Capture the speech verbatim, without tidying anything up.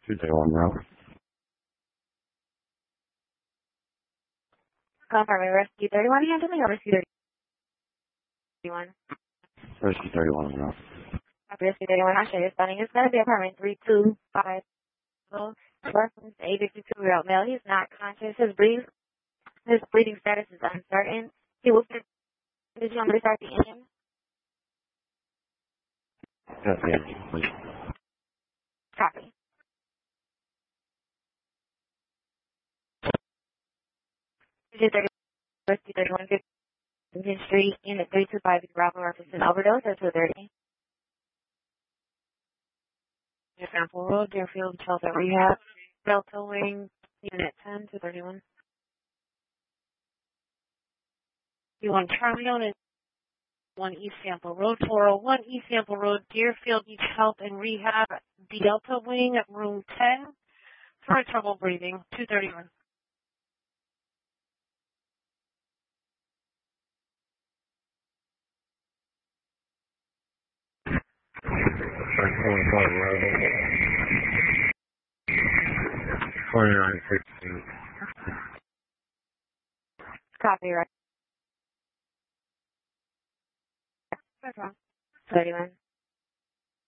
two thirty-one route. Confirming Rescue thirty-one, handling or Rescue thirty-one? Rescue thirty-one route. Rescue thirty-one, I show you responding. It's going to be apartment three two five. Reference eight fifty-two route male. He's not conscious. His breathing, his breathing status is uncertain. He will fit. Did you want me to start the engine? That's the engine, please. Copy. Rescue thirty-one, Rescue thirty-one, fifteen Street, Unit three two five, Bravo, reference an overdose at two thirty. Sample Road, Deerfield, Shelter Rehab, Delta Wing, Unit ten, two thirty-one. You want Charlie on it? one East Sample Road, four oh one East Sample Road, Deerfield needs help and rehab, Delta Wing, room ten, for trouble breathing, two thirty-one. twenty-nine sixteen. Copy, right? That's wrong. thirty-one.